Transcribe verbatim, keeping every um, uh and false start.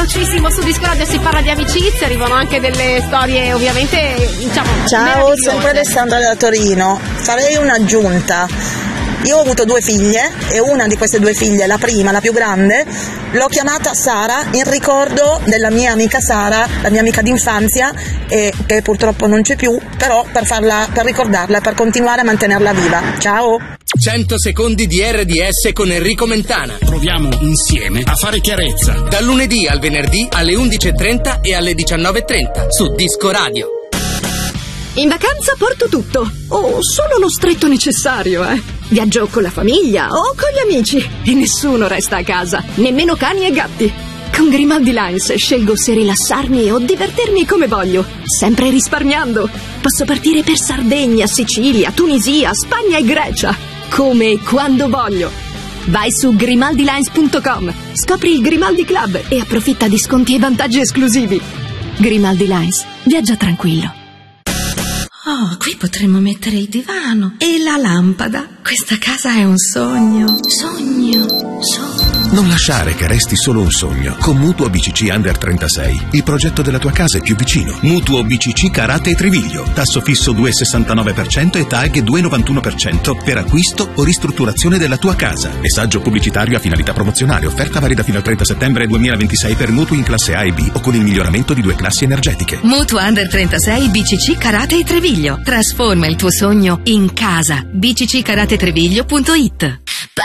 Su Disco Radio si parla di amicizia, arrivano anche delle storie ovviamente, diciamo, ciao, sempre Alessandra da Torino. Farei un'aggiunta. Io ho avuto due figlie e una di queste due figlie, la prima, la più grande, l'ho chiamata Sara in ricordo della mia amica Sara, la mia amica d'infanzia, e che purtroppo non c'è più, però per farla, per ricordarla, per continuare a mantenerla viva. Ciao! cento secondi di R D S con Enrico Mentana. Proviamo insieme a fare chiarezza. Dal lunedì al venerdì alle undici e trenta e alle diciannove e trenta su Disco Radio. In vacanza porto tutto, o solo lo stretto necessario, eh. Viaggio con la famiglia o con gli amici e nessuno resta a casa, nemmeno cani e gatti. Con Grimaldi Lines scelgo se rilassarmi o divertirmi come voglio, sempre risparmiando. Posso partire per Sardegna, Sicilia, Tunisia, Spagna e Grecia, come e quando voglio. Vai su grimaldi lines punto com, scopri il Grimaldi Club e approfitta di sconti e vantaggi esclusivi. Grimaldi Lines, viaggia tranquillo. Oh, qui potremmo mettere il divano e la lampada. Questa casa è un sogno. Sogno, sogno. Non lasciare che resti solo un sogno. Con Mutuo B C C Under trentasei, il progetto della tua casa è più vicino. Mutuo B C C Carate e Triviglio. Tasso fisso due virgola sessantanove per cento e T A G due virgola novantuno per cento per acquisto o ristrutturazione della tua casa. Messaggio pubblicitario a finalità promozionale. Offerta valida fino al trenta settembre duemilaventisei per mutui in classe A e B o con il miglioramento di due classi energetiche. Mutuo Under trentasei B C C Carate e Treviglio. Trasforma il tuo sogno in casa. b c c karate treviglio punto it